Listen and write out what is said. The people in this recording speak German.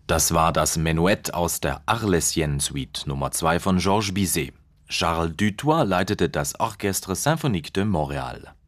Das war das Menuett aus der Arlésienne-Suite Nummer 2 von Georges Bizet. Charles Dutoit leitete das Orchestre Symphonique de Montréal.